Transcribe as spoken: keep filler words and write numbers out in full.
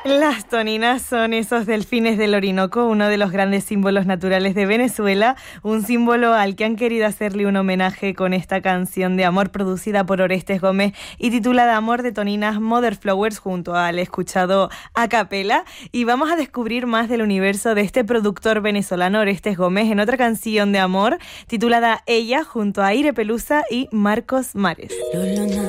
Las toninas son esos delfines del Orinoco, uno de los grandes símbolos naturales de Venezuela, un símbolo al que han querido hacerle un homenaje con esta canción de amor producida por Orestes Gómez y titulada Amor de Toninas Mother Flowers junto al escuchado a capela. Y vamos a descubrir más del universo de este productor venezolano Orestes Gómez en otra canción de amor titulada Ella junto a Aire Pelusa y Marcos Mares.